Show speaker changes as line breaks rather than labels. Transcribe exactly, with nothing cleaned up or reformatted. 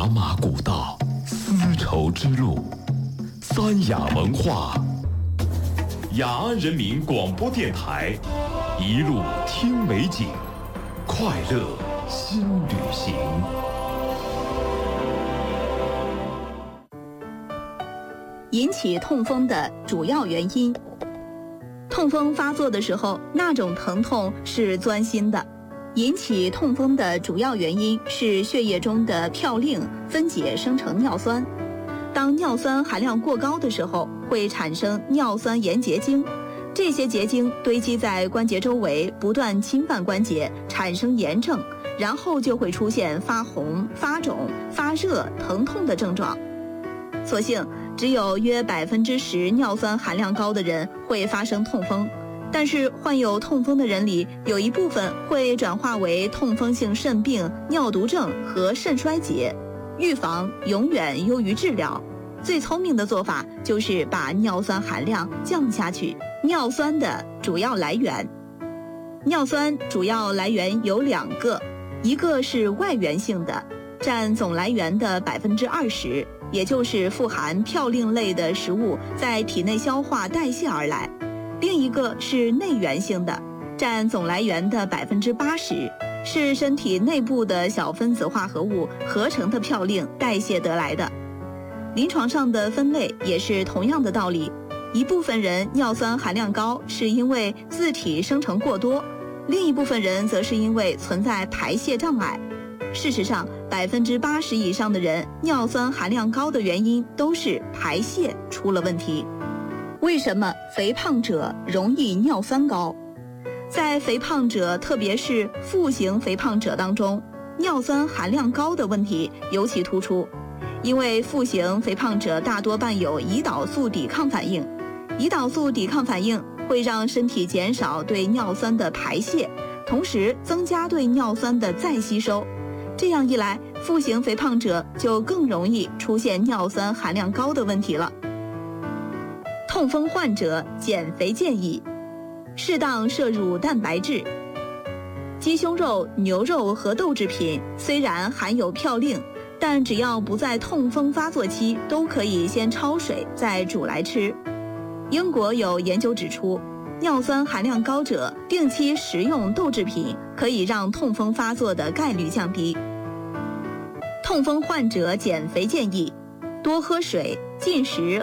茶马古道，丝绸之路，三雅文化。雅安人民广播电台，一路听美景，快乐新旅行。
引起痛风的主要原因。痛风发作的时候，那种疼痛是钻心的。引起痛风的主要原因是血液中的嘌呤分解生成尿酸。当尿酸含量过高的时候，会产生尿酸盐结晶，这些结晶堆积在关节周围，不断侵犯关节，产生炎症，然后就会出现发红、发肿、发热、疼痛的症状。所幸只有约百分之十尿酸含量高的人会发生痛风，但是患有痛风的人里，有一部分会转化为痛风性肾病、尿毒症和肾衰竭。预防永远优于治疗，最聪明的做法就是把尿酸含量降下去。尿酸的主要来源，尿酸主要来源有两个，一个是外源性的，占总来源的百分之二十。也就是富含嘌呤类的食物在体内消化代谢而来，另一个是内源性的，占总来源的百分之八十，是身体内部的小分子化合物合成的嘌呤代谢得来的。临床上的分类也是同样的道理，一部分人尿酸含量高是因为自体生成过多，另一部分人则是因为存在排泄障碍。事实上，百分之八十以上的人尿酸含量高的原因都是排泄出了问题。为什么肥胖者容易尿酸高？在肥胖者，特别是腹型肥胖者当中，尿酸含量高的问题尤其突出。因为腹型肥胖者大多伴有胰岛素抵抗反应，胰岛素抵抗反应会让身体减少对尿酸的排泄，同时增加对尿酸的再吸收。这样一来，腹型肥胖者就更容易出现尿酸含量高的问题了。痛风患者减肥建议：适当摄入蛋白质。鸡胸肉、牛肉和豆制品虽然含有嘌呤，但只要不在痛风发作期，都可以先焯水再煮来吃。英国有研究指出，尿酸含量高者定期食用豆制品可以让痛风发作的概率降低。痛风患者减肥建议：多喝水，进食